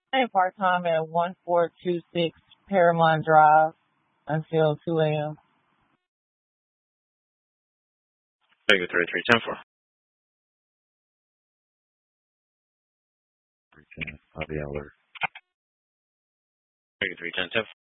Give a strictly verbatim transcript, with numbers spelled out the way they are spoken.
I am part time at one four two six Paramount Drive until two a m. Thank you, thirty-three ten four. I'll be alert. Thank you, three ten ten.